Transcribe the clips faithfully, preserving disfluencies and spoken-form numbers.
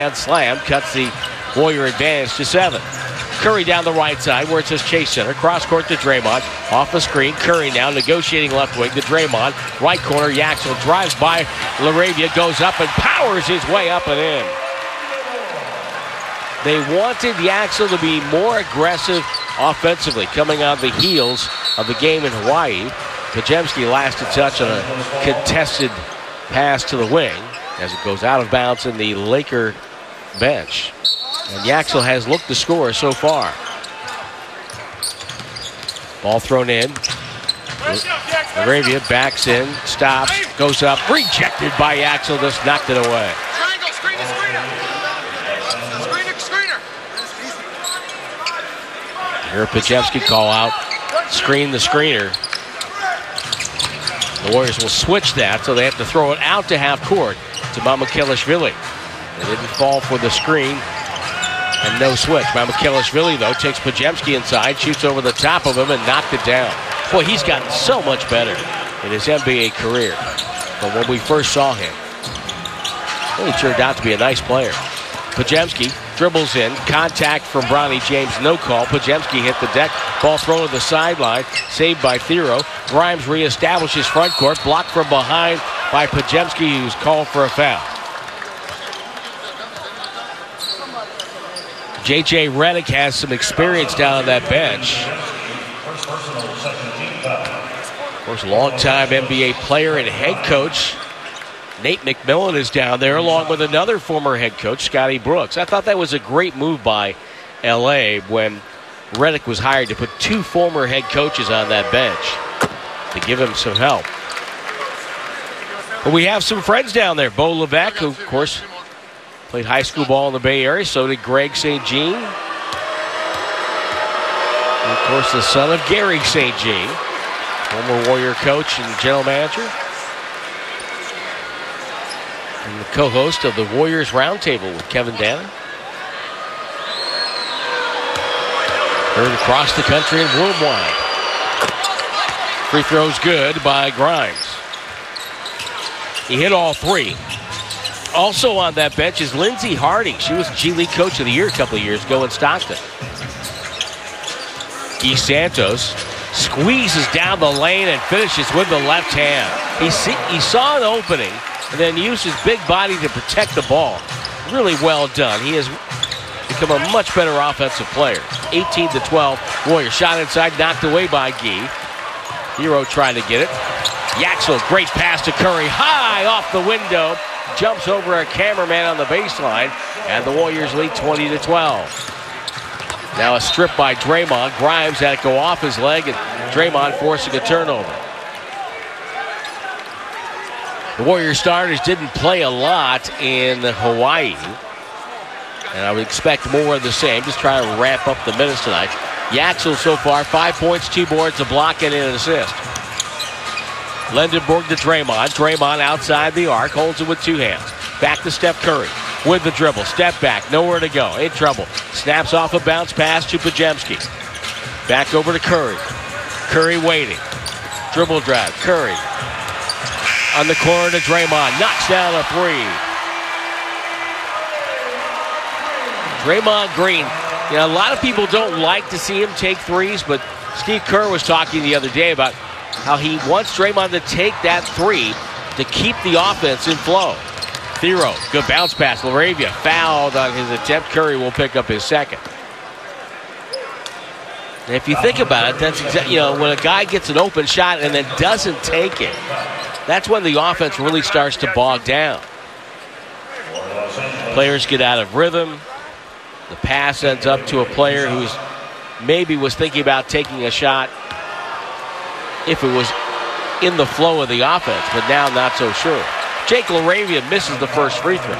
And slam cuts the Warrior advantage to seven. Curry down the right side where it says Chase Center. Cross court to Draymond. Off the screen. Curry now negotiating left wing to Draymond. Right corner. Yaxel drives by LaRavia. Goes up and powers his way up and in. They wanted Yaxel to be more aggressive offensively coming on the heels of the game in Hawaii. Podziemski last to touch on a contested pass to the wing as it goes out of bounds in the Laker bench. And Yaxel has looked to score so far. Ball thrown in. LaRavia backs in, stops, goes up, rejected by Yaxel, just knocked it away. Triangle, screener, screener. Screener, screener. Here Podziemski call out, screen the screener. The Warriors will switch that, so they have to throw it out to half court to Mamukelashvili. They didn't fall for the screen, and no switch. Mamukelashvili, though, takes Podziemski inside, shoots over the top of him, and knocked it down. Boy, he's gotten so much better in his N B A career from when we first saw him. Well, he turned out to be a nice player. Podziemski dribbles in, contact from Bronny James, no call. Podziemski hit the deck, ball thrown to the sideline, saved by Thero. Grimes reestablishes front court, blocked from behind by Podziemski, who's called for a foul. J J Redick has some experience down on that bench. Of course, longtime N B A player and head coach Nate McMillan is down there, along with another former head coach, Scotty Brooks. I thought that was a great move by L A when Redick was hired to put two former head coaches on that bench to give him some help. But we have some friends down there. Bo Levesque, who, of course, played high school ball in the Bay Area. So did Greg Saint Jean. And, of course, the son of Gary Saint Jean, former Warrior coach and general manager. And the co-host of the Warriors Roundtable with Kevin Danner. Heard across the country and worldwide. Free throw's good by Grimes. He hit all three. Also on that bench is Lindsey Harding. She was G League Coach of the Year a couple of years ago in Stockton. Guy Santos squeezes down the lane and finishes with the left hand. He, see, he saw an opening and then used his big body to protect the ball. Really well done. He has become a much better offensive player. eighteen to twelve. Warriors shot inside, knocked away by Guy. Hero trying to get it. Yaxel, great pass to Curry. High off the window. Jumps over a cameraman on the baseline. And the Warriors lead twenty to twelve. Now a strip by Draymond. Grimes had to go off his leg, and Draymond forcing a turnover. The Warrior starters didn't play a lot in Hawaii. And I would expect more of the same. Just trying to ramp up the minutes tonight. Yaxel so far, five points, two boards, a block, and an assist. Lendenborg to Draymond. Draymond outside the arc, holds it with two hands. Back to Steph Curry with the dribble. Step back, nowhere to go, in trouble. Snaps off a bounce pass to Podziemski. Back over to Curry. Curry waiting. Dribble drive, Curry. On the corner to Draymond, knocks down a three. Draymond Green, you know, a lot of people don't like to see him take threes, but Steve Kerr was talking the other day about how he wants Draymond to take that three to keep the offense in flow. Thero, good bounce pass. LaRavia fouled on his attempt. Curry will pick up his second. And if you think about it, that's exactly, you know, when a guy gets an open shot and then doesn't take it, that's when the offense really starts to bog down. Players get out of rhythm. The pass ends up to a player who's maybe was thinking about taking a shot if it was in the flow of the offense, but now not so sure. Jake LaRavia misses the first free throw.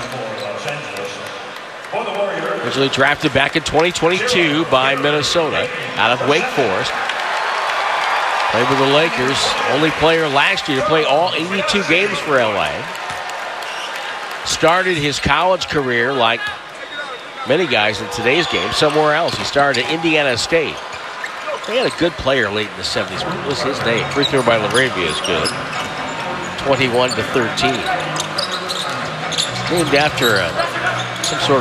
Originally drafted back in twenty twenty-two by Minnesota out of Wake Forest. Played with the Lakers. Only player last year to play all eighty-two games for L A. Started his college career like many guys in today's game somewhere else. He started at Indiana State. They had a good player late in the seventies. What was his name? Free throw by LaRavia is good. twenty-one to thirteen. It's named after a some sort of